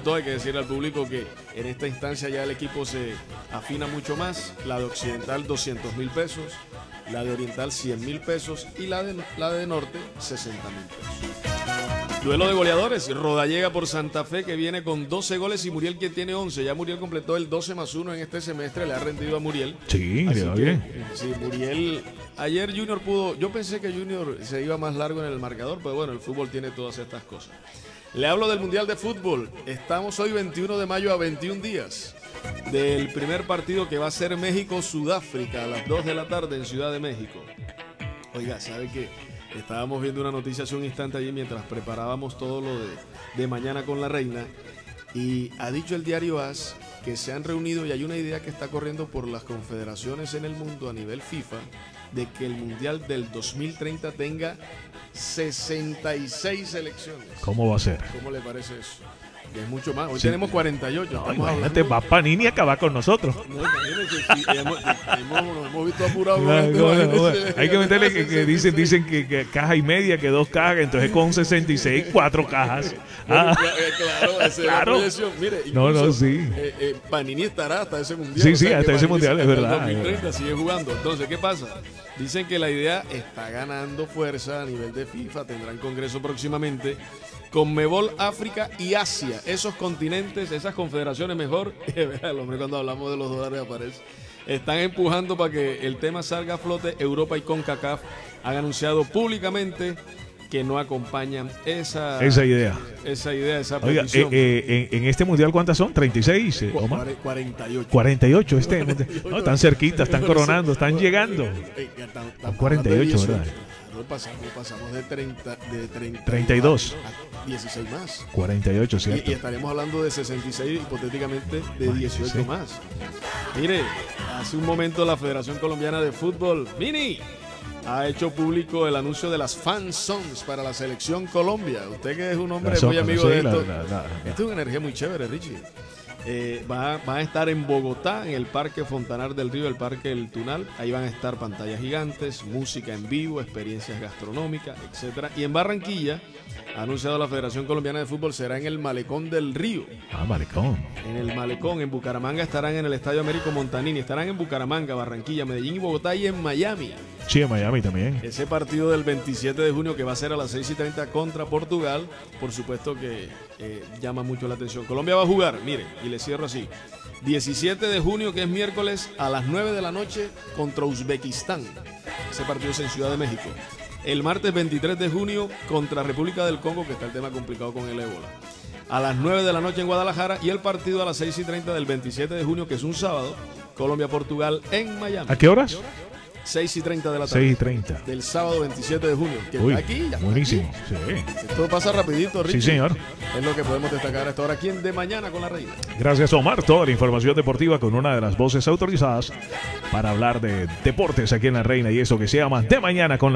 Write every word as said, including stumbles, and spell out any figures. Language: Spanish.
gustó, hay que decirle al público que en esta instancia ya el equipo se afina mucho más. La de Occidental doscientos mil pesos, la de Oriental cien mil pesos y la de, la de Norte sesenta mil pesos. Duelo de goleadores, Rodallega por Santa Fe, que viene con doce goles, y Muriel, que tiene once. Ya Muriel completó el doce más uno en este semestre, le ha rendido a Muriel. Sí, le va que, bien. Sí, Muriel, ayer Junior pudo, yo pensé que Junior se iba más largo en el marcador, pero bueno, el fútbol tiene todas estas cosas. Le hablo del Mundial de Fútbol. Estamos hoy veintiuno de mayo a veintiún días del primer partido, que va a ser México-Sudáfrica a las dos de la tarde en Ciudad de México. Oiga, ¿sabe qué? Estábamos viendo una noticia hace un instante allí mientras preparábamos todo lo de, de mañana con la reina, y ha dicho el diario A S que se han reunido y hay una idea que está corriendo por las confederaciones en el mundo a nivel FIFA de que el Mundial del dos mil treinta tenga sesenta y seis selecciones. ¿Cómo va a ser? ¿Cómo le parece eso? Que es mucho más. Hoy Sí. tenemos cuarenta y ocho. No, Estamos imagínate, hablando... va Panini a acabar con nosotros. No, imagínense, sí, hemos, hemos, nos hemos visto apurados. No, con no, esto, no, imagínense. hay que meterle que, que dicen dicen que, que caja y media, que dos cajas, entonces con sesenta y seis, cuatro cajas. Bueno, Ah, claro, esa es la claro. proyección. Mire, No, incluso, no, sí. eh, eh, Panini estará hasta ese mundial. Sí, o sí, sea, hasta que ese Panini mundial, es hasta el verdad, dos mil treinta es verdad. sigue jugando. Entonces, ¿qué pasa? Dicen que la idea está ganando fuerza a nivel de FIFA. Tendrán congreso próximamente. Conmebol, África y Asia, esos continentes, esas confederaciones mejor, el hombre cuando hablamos de los dólares aparece, están empujando para que el tema salga a flote. Europa y CONCACAF han anunciado públicamente que no acompañan esa, esa idea. esa idea, esa Oiga, petición. eh, eh, en, en este mundial, ¿cuántas son? ¿treinta y seis? Eh, ¿o más? cuarenta y ocho. cuarenta y ocho este. No, están cerquita, están coronando, están llegando. Eh, ya estamos- estamos cuarenta y ocho, hablando de ¿verdad? dieciocho. Claro, pasamos, pasamos de treinta, de treinta treinta y dos. a dieciséis más. cuarenta y ocho, Y, ¿cierto? y estaremos hablando de sesenta y seis, hipotéticamente de dieciocho dieciséis. más. Mire, hace un momento la Federación Colombiana de Fútbol, Mini, ha hecho público el anuncio de las fan songs para la selección Colombia. Usted, que es un hombre La so- muy amigo sí, de la- esto. la- la- Esto es una energía muy chévere, Richie. Eh, va, va a estar en Bogotá, en el Parque Fontanar del Río, el Parque El Tunal. Ahí van a estar pantallas gigantes, música en vivo, experiencias gastronómicas, etcétera. Y en Barranquilla, ha anunciado la Federación Colombiana de Fútbol, será en el Malecón del Río. Ah, maricón. En el Malecón, en Bucaramanga estarán en el Estadio Américo Montanini. Estarán en Bucaramanga, Barranquilla, Medellín y Bogotá, y en Miami. Sí, en Miami también. Ese partido del veintisiete de junio, que va a ser a las seis y treinta contra Portugal, por supuesto que eh, llama mucho la atención. Colombia va a jugar, mire, y le cierro así. diecisiete de junio, que es miércoles, a las nueve de la noche contra Uzbekistán. Ese partido es en Ciudad de México. El martes veintitrés de junio contra República del Congo, que está el tema complicado con el ébola. A las nueve de la noche en Guadalajara, y el partido a las seis y treinta del veintisiete de junio, que es un sábado, Colombia-Portugal en Miami. ¿A qué horas? seis y treinta de la tarde. seis y treinta. Del sábado veintisiete de junio. Que Uy, está aquí, ya está buenísimo. aquí. Sí. Esto pasa rapidito, Richie. Sí, señor. Es lo que podemos destacar a esta hora aquí en De Mañana con la Reina. Gracias, Omar. Toda la información deportiva con una de las voces autorizadas para hablar de deportes aquí en La Reina, y eso que se llama De Mañana con la